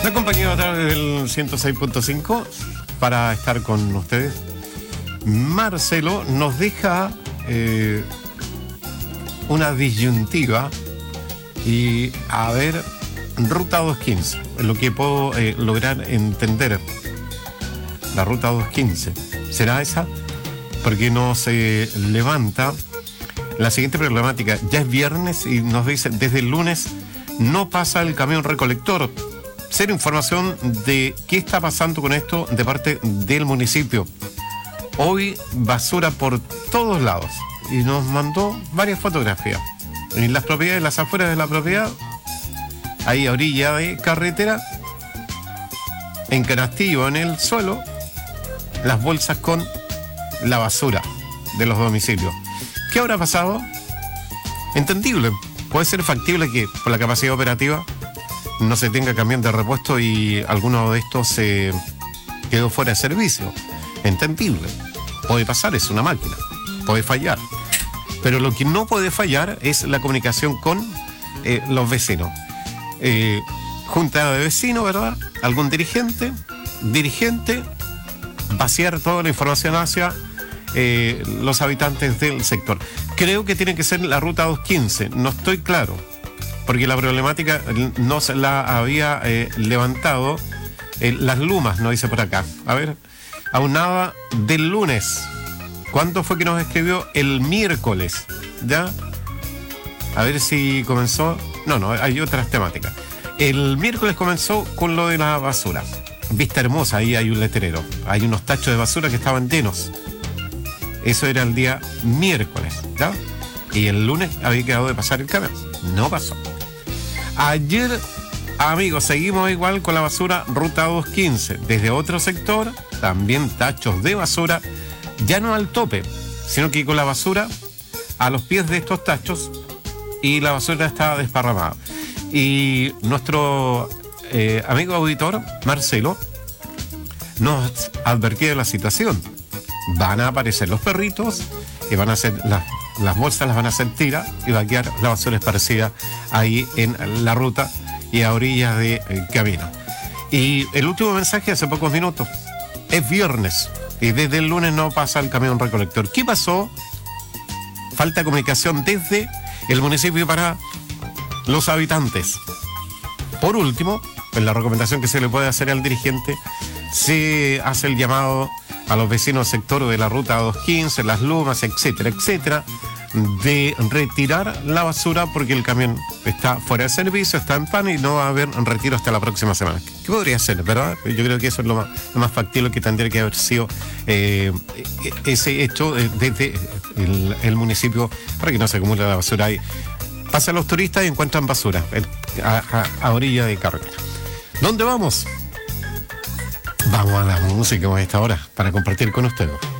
La compañía a través del 106.5 para estar con ustedes. Marcelo nos deja una disyuntiva y a ver, ruta 215, lo que puedo lograr entender. La ruta 215, ¿será esa? Porque nos levanta la siguiente problemática. Ya es viernes y nos dice, desde el lunes no pasa el camión recolector. Cero información de qué está pasando con esto de parte del municipio. Hoy basura por todos lados. Y nos mandó varias fotografías. En las propiedades, las afueras de la propiedad, ahí a orilla de carretera, en canastillo en el suelo, las bolsas con la basura de los domicilios. ¿Qué habrá pasado? Entendible. Puede ser factible que por la capacidad operativa no se tenga camión de repuesto y alguno de estos se quedó fuera de servicio. Entendible. Puede pasar, es una máquina. Puede fallar. Pero lo que no puede fallar es la comunicación con los vecinos. Junta de vecinos, ¿verdad? Algún dirigente, vaciar toda la información hacia los habitantes del sector. Creo que tiene que ser la ruta 215, no estoy claro, porque la problemática no se la había levantado las Lumas, nos dice por acá. A ver, aunada del lunes. ¿Cuándo fue que nos escribió? El miércoles, ¿ya? A ver si comenzó. No, hay otras temáticas. El miércoles comenzó con lo de la basura. Vista Hermosa, ahí hay un letrero. Hay unos tachos de basura que estaban llenos. Eso era el día miércoles, ¿ya? Y el lunes había quedado de pasar el camión. No pasó. Ayer, amigos, seguimos igual con la basura ruta 215. Desde otro sector, también tachos de basura, ya no al tope, sino que con la basura a los pies de estos tachos y la basura está desparramada. Y nuestro amigo auditor, Marcelo, nos advertía de la situación. Van a aparecer los perritos y van a hacer las bolsas, las van a hacer tiras y va a quedar la basura esparcida ahí en la ruta y a orillas de camino. Y el último mensaje hace pocos minutos. Es viernes y desde el lunes no pasa el camión recolector. ¿Qué pasó? Falta de comunicación desde el municipio para los habitantes. Por último, en la recomendación que se le puede hacer al dirigente, se hace el llamado a los vecinos del sector de la ruta 215, las Lumas, etcétera, etcétera, de retirar la basura porque el camión está fuera de servicio, está en pan y no va a haber retiro hasta la próxima semana. ¿Qué podría ser, verdad? Yo creo que eso es lo más factible que tendría que haber sido ese hecho desde el municipio para que no se acumule la basura ahí. Pasan los turistas y encuentran basura a orilla de carretera. ¿Dónde vamos? Vamos a la música a esta hora para compartir con ustedes.